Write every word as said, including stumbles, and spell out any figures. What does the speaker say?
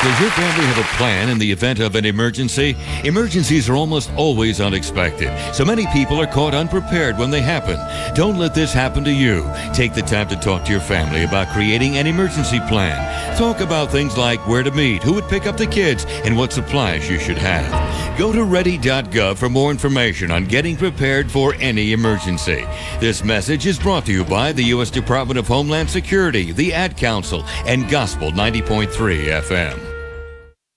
Does your family have a plan in the event of an emergency? Emergencies are almost always unexpected, so many people are caught unprepared when they happen. Don't let this happen to you. Take the time to talk to your family about creating an emergency plan. Talk about things like where to meet, who would pick up the kids, and what supplies you should have. Go to ready dot gov for more information on getting prepared for any emergency. This message is brought to you by the U S Department of Homeland Security, the Ad Council, and Gospel ninety point three F M.